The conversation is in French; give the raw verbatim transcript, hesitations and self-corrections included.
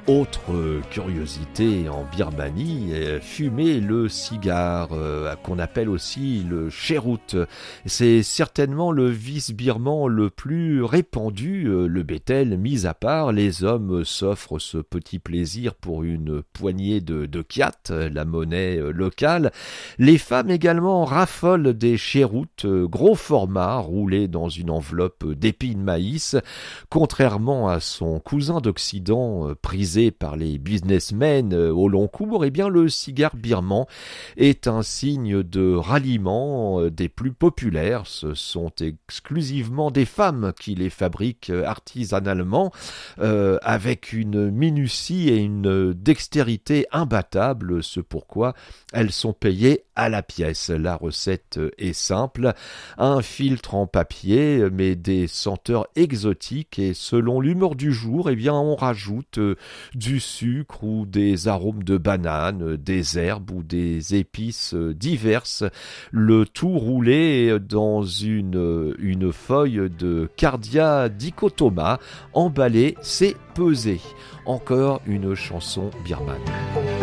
Autre euh, curiosité en Birmanie, euh, fumer le cigare, euh, qu'on appelle aussi le cheroot. C'est certainement le vice birman le plus répandu, euh, le bétel mis à part. Les hommes s'offrent ce petit plaisir pour une poignée de, de kyat, la monnaie euh, locale. Les femmes également raffolent des cheroots, euh, gros format, roulés dans une enveloppe d'épis de maïs. Contrairement à son cousin d'Occident, euh, prisé par les businessmen au long cours, eh bien le cigare birman est un signe de ralliement des plus populaires. Ce sont exclusivement des femmes qui les fabriquent artisanalement, euh, avec une minutie et une dextérité imbattables, ce pourquoi elles sont payées à la pièce. La recette est simple, un filtre en papier, mais des senteurs exotiques, et selon l'humeur du jour, eh bien on rajoute du sucre ou des arômes de banane, des herbes ou des épices diverses, le tout roulé dans une, une feuille de Cardia dichotoma, emballé, c'est pesé. Encore une chanson birmane.